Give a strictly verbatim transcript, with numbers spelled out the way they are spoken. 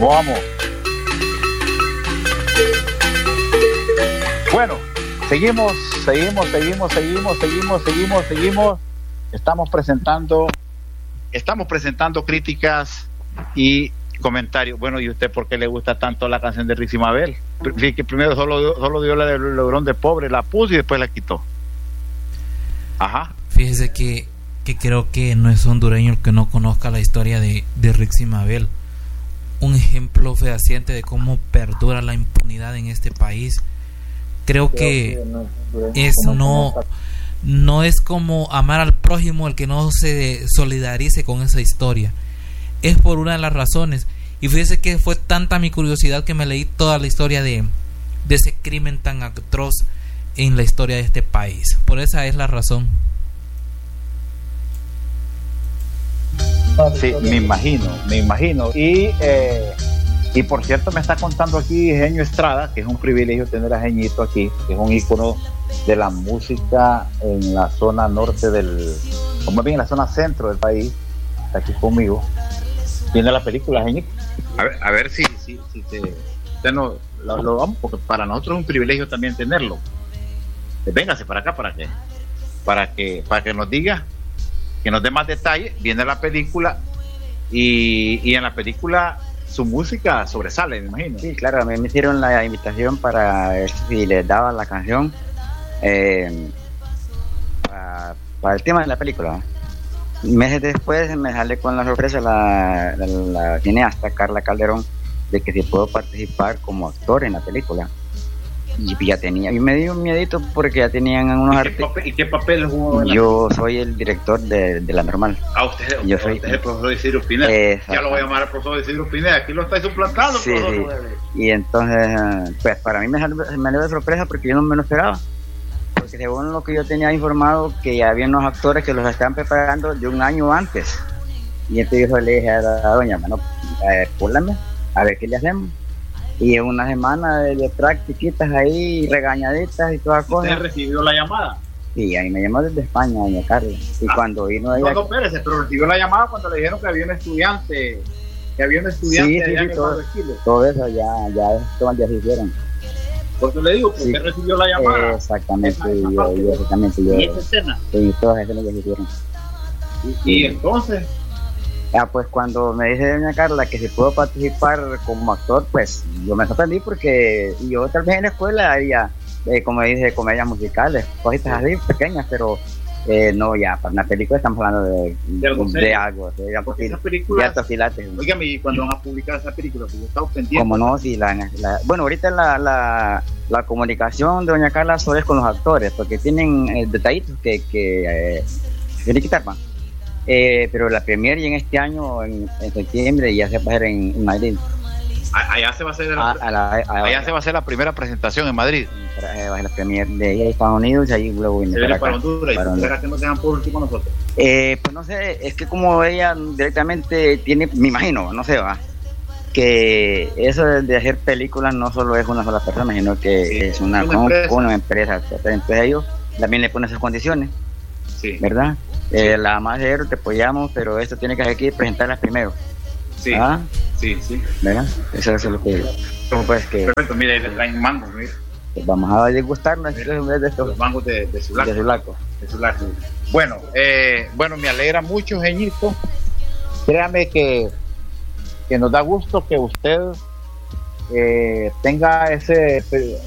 ¿Cómo vamos? Bueno, seguimos, seguimos, seguimos, seguimos, seguimos, seguimos, seguimos. Estamos presentando, estamos presentando críticas y comentarios. Bueno, ¿y usted por qué le gusta tanto la canción de Ricky Mabel? Fíjate que primero solo, solo dio la de Logrón de Pobre, la puso y después la quitó. Ajá. Fíjese que, que creo que no es hondureño el que no conozca la historia de, de Ricky Mabel. Un ejemplo fehaciente de cómo perdura la impunidad en este país. Creo que es no no es como amar al prójimo el que no se solidarice con esa historia. Es por una de las razones. Y fíjese que fue tanta mi curiosidad que me leí toda la historia de, de ese crimen tan atroz en la historia de este país. Por esa es la razón. Sí, me imagino, me imagino. Y eh, y por cierto, me está contando aquí Genio Estrada, que es un privilegio tener a Geñito aquí, que es un ícono de la música en la zona norte del, o más bien en la zona centro del país. Está aquí conmigo. Viene la película, Geñito. A ver, a ver si, si, si te, te no, lo, lo vamos, porque para nosotros es un privilegio también tenerlo. Véngase para acá para que, para que, para que nos diga, que nos dé más detalles. Viene la película y, y en la película su música sobresale, me imagino. Sí, claro, a mí me hicieron la invitación para ver si les daba la canción eh, para, para el tema de la película. Meses después me sale con la sorpresa la, la, la cineasta Carla Calderón de que si puedo participar como actor en la película. Y ya tenía, y me dio un miedito porque ya tenían unos artistas. ¿Y qué papel jugó? Yo soy el director de, de La Normal. Ah, usted, yo usted soy es el profesor Isidro Pineda. Ya lo voy a llamar al profesor Isidro Pineda. Aquí lo estáis suplantando, sí, profesor. Sí. Y entonces, pues para mí me salió, me salió de sorpresa porque yo no me lo esperaba. Porque según lo que yo tenía informado, que ya había unos actores que los estaban preparando de un año antes. Y entonces yo le dije a la doña, bueno, eh, púlame, a ver qué le hacemos. Y en una semana de, de prácticas ahí, regañaditas y todas cosas. ¿Usted recibió la llamada? Sí, ahí me llamó desde España, doña Carla. Y ah, cuando vino ella... No, no, espérese, pero recibió la llamada cuando le dijeron que había un estudiante, que había un estudiante sí, sí, allá sí, en todo, el todo eso ya, ya, esto ya se hicieron. Porque le digo, porque sí. Recibió la llamada. Exactamente, esa, esa yo, yo, exactamente. Yo, ¿Y esa escena? Sí, todas esas escenas ya se hicieron. ¿Y, y entonces? Ah, pues cuando me dice doña Carla que si puedo participar como actor, pues yo me sorprendí porque yo tal vez en la escuela haría, eh, como dice, comedias musicales, cositas así pequeñas, pero eh, no, ya, para una película estamos hablando de, de algo, de, de algo, de, de, porque esas películas, de oígame, ¿y cuando van a publicar esa película? Porque estamos pendientes. Como no, si la, la, bueno, ahorita la, la, la comunicación de doña Carla solo es con los actores, porque tienen eh, detallitos que, que eh, tienen que quitar más. Eh, pero la premier y en este año en, en septiembre ya se va a hacer en, en Madrid. Allá se va a hacer la, a, a la, a, allá a, se va a hacer la primera presentación en Madrid. Eh, va a ser la premier de ella de Estados Unidos y ahí luego viene para, para Honduras. ¿Y será que no dejan por último nosotros? Eh, pues no sé, es que como ella directamente tiene, me imagino, no sé, va, que eso de hacer películas no solo es una sola persona, sino que sí, es una, una, empresa. una empresa. Entonces ellos también le ponen esas condiciones. Sí. ¿Verdad? Sí. Eh, la más de te apoyamos, pero esto tiene que aquí presentarlas primero. Sí, ¿ah? sí, sí. ¿Verdad? Eso es lo que... Pues que perfecto, mira, ahí le traen mangos, mira. Pues vamos a degustarnos de estos los mangos de, de Sulaco. De Sulaco. De Sulaco. Bueno, eh, bueno, me alegra mucho, Geñito. Créame que, que nos da gusto que usted eh, tenga ese